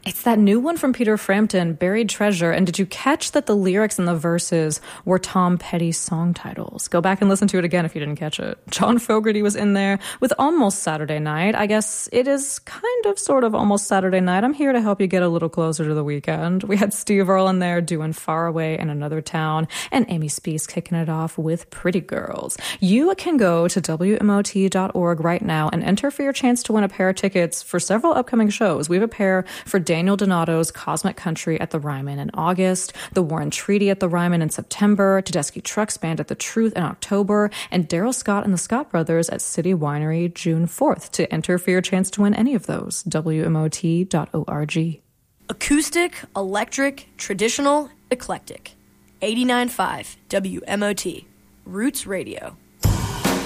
It's that new one from Peter Frampton, Buried Treasure. And did you catch that the lyrics and the verses were Tom Petty's song titles? Go back and listen to it again if you didn't catch it. John Fogerty was in there with Almost Saturday Night. I guess it is kind of sort of almost Saturday night. I'm here to help you get a little closer to the weekend. We had Steve Earle in there doing Far Away in Another Town, and Amy Speece kicking it off with Pretty Girls. You can go to WMOT.org right now and enter for your chance to win a pair of tickets for several upcoming shows. We have a pair for Daniel Donato's Cosmic Country at the Ryman in August, the Warren Treaty at the Ryman in September, Tedeschi Trucks Band at the Truth in October, and Daryl Scott and the Scott Brothers at City Winery June 4th. To enter for your chance to win any of those, WMOT.org. Acoustic, electric, traditional, eclectic. 89.5 WMOT. Roots Radio.